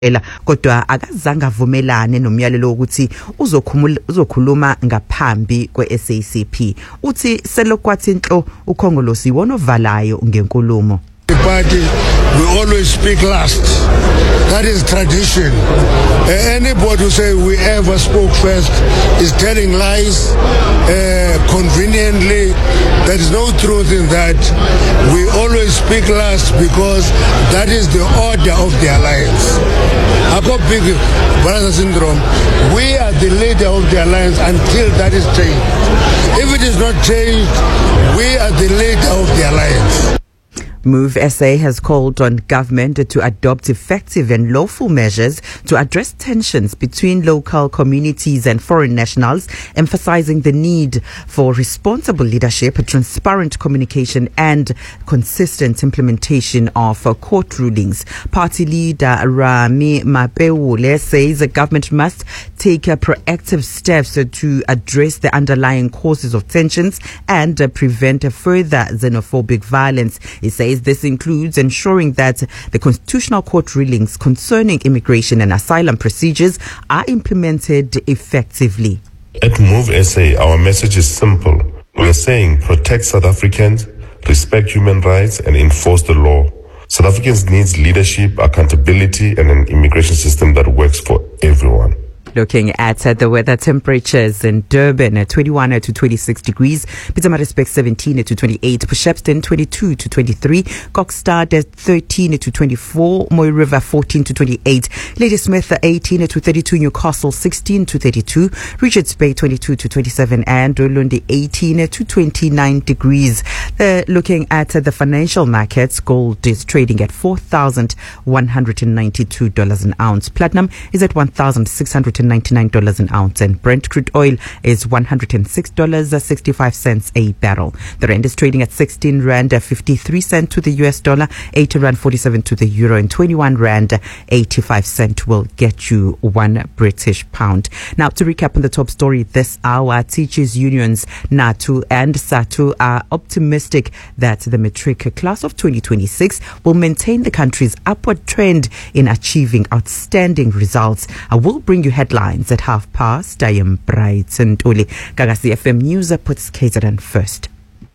kodwa akazange avumelane nomyalelo ukuthi uzokhuluma ngaphambi kwe-SACP. Uthi selokwathi inhlo uKhongolose iwona ovalayo ngenkulumo. The party, we always speak last. That is tradition. Anybody who say we ever spoke first is telling lies conveniently. There is no truth in that. We always speak last because that is the order of the alliance. I got big brother syndrome. We are the leader of the alliance until that is changed. If it is not changed, we are the leader of the alliance. Move SA has called on government to adopt effective and lawful measures to address tensions between local communities and foreign nationals, emphasizing the need for responsible leadership, transparent communication and consistent implementation of court rulings. Party leader Rami Mapewule says the government must take proactive steps to address the underlying causes of tensions and prevent further xenophobic violence. He says this includes ensuring that the Constitutional Court rulings concerning immigration and asylum procedures are implemented effectively. At Move SA, our message is simple. We are saying protect South Africans, respect human rights and enforce the law. South Africans need leadership, accountability and an immigration system that works for everyone. Looking at the weather, temperatures in Durban at 21 to 26 degrees, Pietermaritzburg 17 to 28, Shepstone 22 to 23, Kokstad at 13 to 24, Moy River 14 to 28, Ladysmith 18 to 32, Newcastle 16 to 32, Richards Bay 22 to 27, and Olundi 18 to 29 degrees. Looking at the financial markets, gold is trading at $4,192 an ounce. Platinum is at $1,699 an ounce, and Brent crude oil is $106.65 a barrel. The rand is trading at 16 rand 53 cent to the US dollar, 18 rand 47 to the euro, and 21 rand 85 cent will get you 1 British pound. Now, to recap on the top story this hour, teachers unions NATU and SATU are optimistic that the matric class of 2026 will maintain the country's upward trend in achieving outstanding results. I will bring you headlines at past. I am Bright and Uli. Gagasi FM News puts KZN first.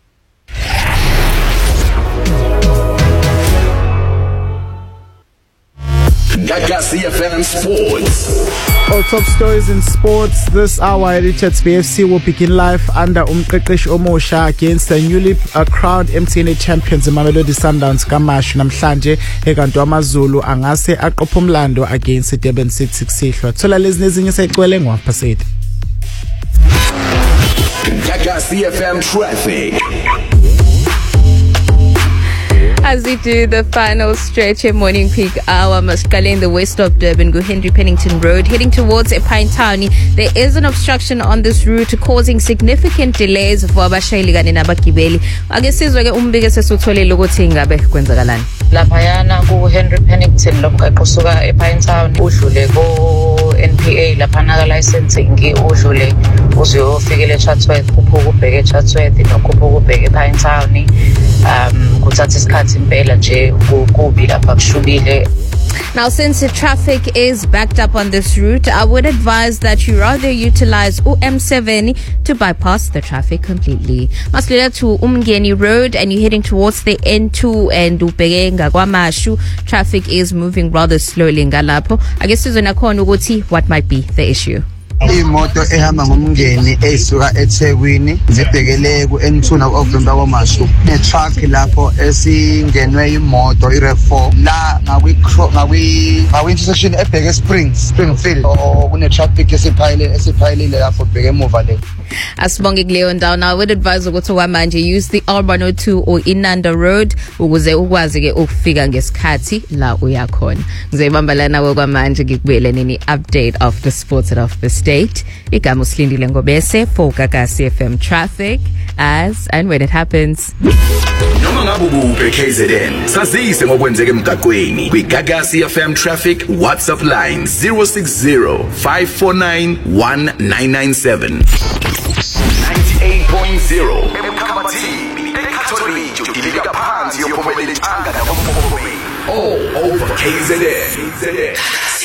Gagasi FM Sports. All top stories in sports this hour. Richards BFC will begin life under Umqeqeshi Omosha against the newly crowned MTN champions Mamelodi Sundowns kaMashu namhlanje ekanti amaZulu angase aqopha umlando against Durban City Sihlwa. Thola lezi nezinye sayicwele ngo-8:30. Gagasi FM traffic. As we do the final stretch of morning peak hour, Masqale in the west of Durban, go Henry Pennington Road, heading towards Pinetown. There is an obstruction on this route causing significant delays for abashayeli kanye nabagibeli. Ake sizwe ke umbike sesutholile ukuthi ngabe kwenzakalani. Laphayana ku Henry Pennington lomgaqo usuka ePinetown udlule ko NPA laphana ka licensing udlule uzofikele eChatsworth uphoko ubheke eChatsworth nokhupho ubheke ePinetown. Kuthatha isikhathi impela nje kubi lapha kushubile. Now, since the traffic is backed up on this route, I would advise that you rather utilize M7 to bypass the traffic completely. Maslila to Umgeni Road and you're heading towards the N2 and Upegenga KwaMashu, traffic is moving rather slowly ngalapho. I guess what might be the issue. Imoto ehamba ngomngeni esuka eThekwini zibhekele ku N2 na Ogbemba KwaMashu netruck lapho esingenwe imoto iRev4 la ngakwi intersection ebheke Springfield kune traffic esiphayile lapho bheke emuva le. Asibonge kuleyo ndawo. Now I would advise ukuthi manje use the R102 or Inanda Road ukuze ukwazi ke ukufika ngesikhathi la uya khona. Ngizobambala nawe kwamanje ngikubele nini update of the sports and of the state. Igama usilindile ngobese for Gagasi FM traffic as and when it happens. Noma ngabe ubuphe KZN sazise ngokwenzeka emgaqweni kwi Gagasi FM traffic WhatsApp line 060-549-1997. 98.0 Mkamati Catholic dilika phansi yophumelele anga nabomholi all over KZN.